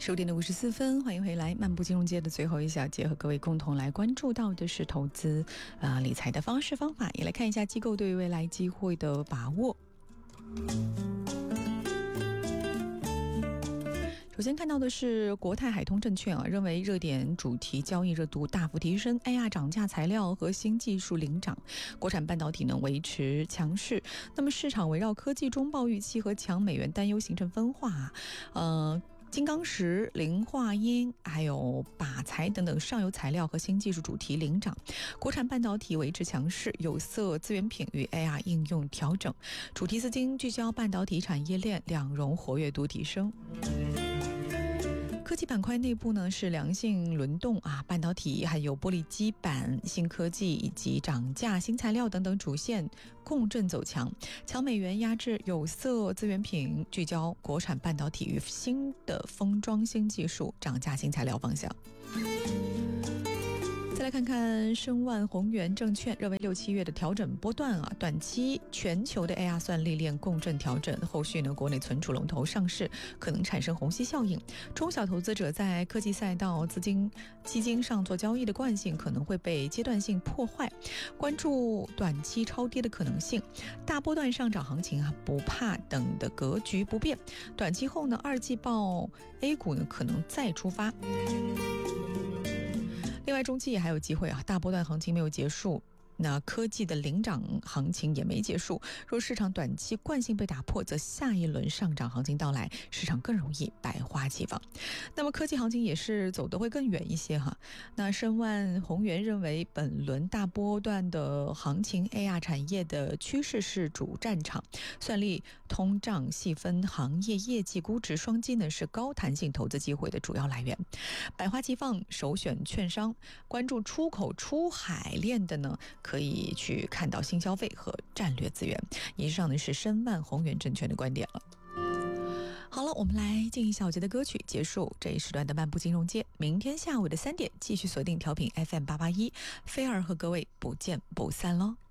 10点54分，欢迎回来漫步金融街的最后一小节，和各位共同来关注到的是投资理财的方式方法，也来看一下机构对未来机会的把握。首先看到的是国泰海通证券认为热点主题交易热度大幅提升 ，AI 涨价材料和新技术领涨，国产半导体能维持强势。那么市场围绕科技中报预期和强美元担忧形成分化金刚石、磷化铟还有靶材等等上游材料和新技术主题领涨，国产半导体维持强势，有色资源品与 AR 应用调整，主题资金聚焦半导体产业链，两融活跃度提升。科技板块内部呢是良性轮动半导体还有玻璃基板、新科技以及涨价新材料等等主线共振走强，强美元压制有色资源品，聚焦国产半导体与新的封装新技术、涨价新材料方向。再来看看申万宏源证券认为6、7月的调整波段短期全球的 AR 算力链共振调整，后续呢国内存储龙头上市可能产生虹吸效应，中小投资者在科技赛道基金上做交易的惯性可能会被阶段性破坏，关注短期超跌的可能性，大波段上涨行情不怕等的格局不变，短期后呢二季报 A 股呢可能再出发。另外中期也还有机会大波段行情没有结束，那科技的领涨行情也没结束，若市场短期惯性被打破，则下一轮上涨行情到来，市场更容易百花齐放。那么科技行情也是走得会更远一些那申万宏源认为本轮大波段的行情 AR 产业的趋势是主战场，算力、通胀、细分行业业绩估值双击呢是高弹性投资机会的主要来源，百花齐放首选券商，关注出口出海链的呢可以去看到新消费和战略资源。以上呢是申万宏源证券的观点了。好了，我们来进一小节的歌曲，结束这一时段的漫步金融街。明天下午的3点继续锁定调频 FM881，菲儿和各位不见不散喽。